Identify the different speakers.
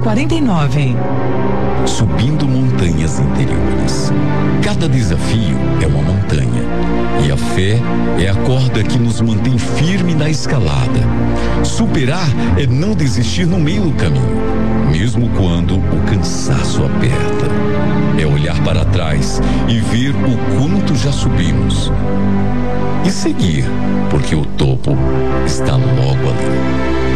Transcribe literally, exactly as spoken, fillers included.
Speaker 1: quarenta e nove.
Speaker 2: Subindo montanhas interiores. Cada desafio é uma montanha. E a fé é a corda que nos mantém firme na escalada. Superar é não desistir no meio do caminho, mesmo quando o cansaço aperta. É olhar para trás e ver o quanto já subimos. E seguir, porque o topo está logo ali.